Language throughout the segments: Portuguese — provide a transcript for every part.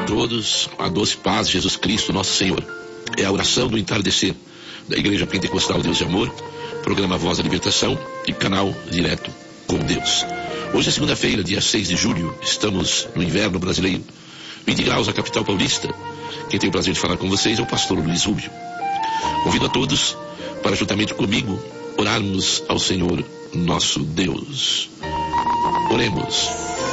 todos, a doce paz de Jesus Cristo, nosso Senhor. É a oração do entardecer da Igreja Pentecostal Deus de Amor, programa Voz da Libertação e canal Direto com Deus. Hoje é segunda-feira, dia 6 de julho, estamos no inverno brasileiro, 20 graus na capital paulista. Quem tem o prazer de falar com vocês é o pastor Luiz Rubio. Convido a todos para, juntamente comigo, orarmos ao Senhor nosso Deus. Oremos.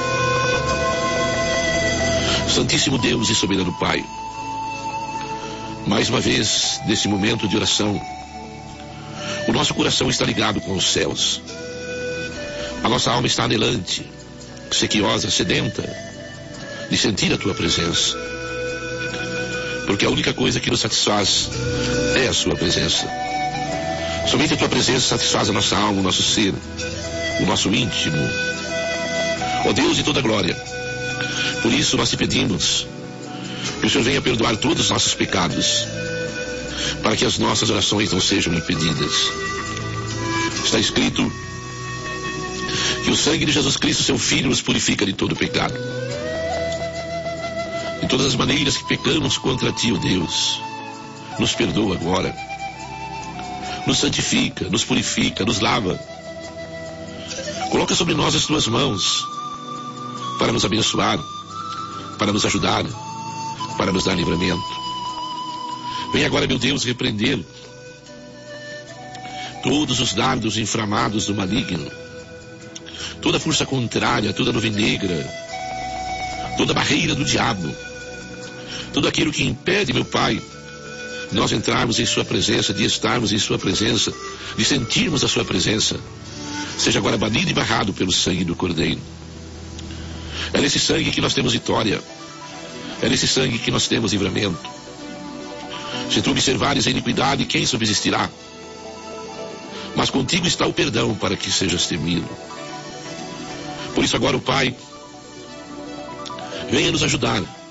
Santíssimo Deus e soberano Pai, mais uma vez, nesse momento de oração, o nosso coração está ligado com os céus. A nossa alma está anelante, sequiosa, sedenta de sentir a Tua presença. Porque a única coisa que nos satisfaz é a Sua presença. Somente a Tua presença satisfaz a nossa alma, o nosso ser, o nosso íntimo. Ó Deus de toda glória, por isso nós te pedimos que o Senhor venha perdoar todos os nossos pecados, para que as nossas orações não sejam impedidas. Está escrito que o sangue de Jesus Cristo, seu Filho, nos purifica de todo pecado. De todas as maneiras que pecamos contra Ti, ó Deus, nos perdoa agora. Nos santifica, nos purifica, nos lava. Coloca sobre nós as Tuas mãos para nos abençoar, para nos ajudar, para nos dar livramento. Vem agora, meu Deus, repreender todos os dardos inflamados do maligno, toda força contrária, toda nuvem negra, toda barreira do diabo, tudo aquilo que impede, meu Pai, nós entrarmos em Sua presença, de estarmos em Sua presença, de sentirmos a Sua presença, seja agora banido e barrado pelo sangue do Cordeiro. É nesse sangue que nós temos vitória. É nesse sangue que nós temos livramento. Se tu observares a iniquidade, quem subsistirá? Mas contigo está o perdão para que sejas temido. Por isso agora, o Pai, venha nos ajudar